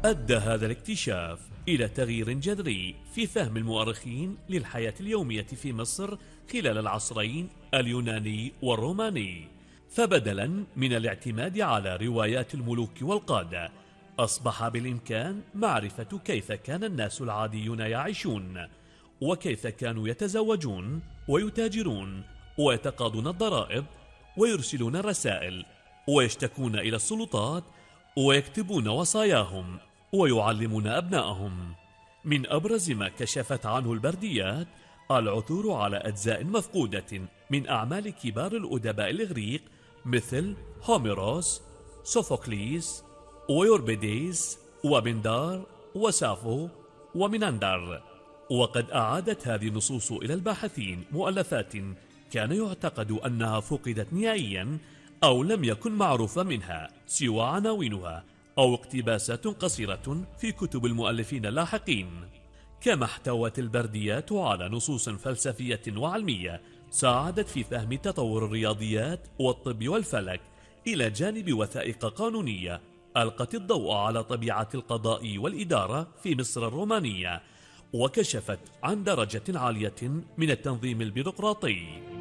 أدى هذا الاكتشاف إلى تغيير جذري في فهم المؤرخين للحياة اليومية في مصر خلال العصرين اليوناني والروماني، فبدلا من الاعتماد على روايات الملوك والقادة، أصبح بالإمكان معرفة كيف كان الناس العاديون يعيشون، وكيف كانوا يتزوجون ويتاجرون ويتقاضون الضرائب ويرسلون الرسائل ويشتكون إلى السلطات ويكتبون وصاياهم ويعلمون أبنائهم. من أبرز ما كشفت عنه البرديات العثور على أجزاء مفقودة من أعمال كبار الأدباء الإغريق مثل هوميروس، سوفوكليس، ويوربيديس، وبندار، وسافو، ومناندر. وقد أعادت هذه النصوص إلى الباحثين مؤلفات كان يعتقد أنها فقدت نهائيا أو لم يكن معروفا منها سوى عناوينها أو اقتباسات قصيرة في كتب المؤلفين اللاحقين. كما احتوت البرديات على نصوص فلسفية وعلمية ساعدت في فهم تطور الرياضيات والطب والفلك، إلى جانب وثائق قانونية ألقت الضوء على طبيعة القضاء والإدارة في مصر الرومانية، وكشفت عن درجة عالية من التنظيم البيروقراطي.